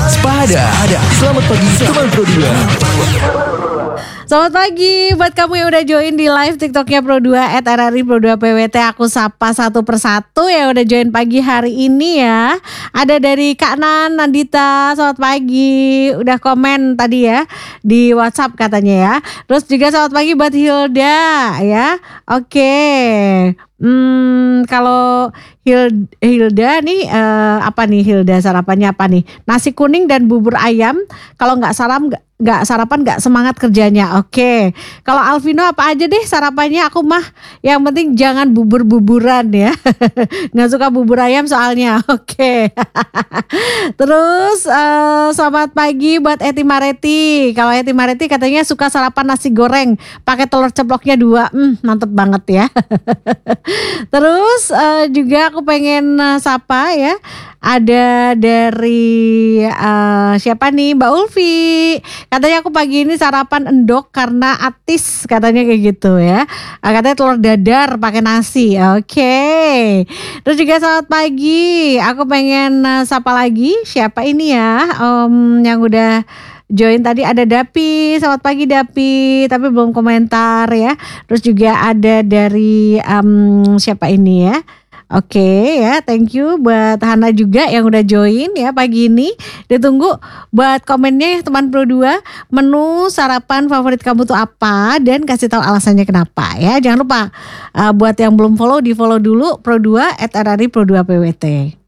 Sepada. Selamat pagi teman Pro 2. Selamat pagi buat kamu yang udah join di live TikToknya Pro2 @RRI Pro2 PWT. Aku sapa satu persatu yang udah join pagi hari ini ya. Ada dari Kak Nandita, selamat pagi. Udah komen tadi ya di WhatsApp katanya ya. Terus juga selamat pagi buat Hilda ya. Oke. Kalau Hilda nih apa nih Hilda, sarapannya apa nih? Nasi kuning dan bubur ayam. Kalau nggak sarapan nggak semangat kerjanya. Oke. Kalau Alvino apa aja deh sarapannya, aku mah yang penting jangan bubur-buburan ya. Nggak suka bubur ayam soalnya. Oke. Terus selamat pagi buat Eti Mareti. Kalau Eti Mareti katanya suka sarapan nasi goreng pakai telur ceploknya 2. Mantep banget ya. Terus juga aku pengen sapa ya. Ada dari siapa nih, Mbak Ulfi. Katanya aku pagi ini sarapan endok karena atis, katanya kayak gitu ya. Katanya telur dadar pakai nasi. Oke. Terus juga selamat pagi. Aku pengen sapa lagi. Siapa ini ya? Yang udah join tadi ada Dapi. Selamat pagi Dapi, tapi belum komentar ya. Terus juga ada dari siapa ini ya? Oke ya, thank you buat Hana juga yang udah join ya pagi ini. Ditunggu buat komennya ya teman Pro2. Menu sarapan favorit kamu tuh apa, dan kasih tahu alasannya kenapa ya. Jangan lupa buat yang belum follow, di follow dulu Pro2 @RRI Pro2 PWT.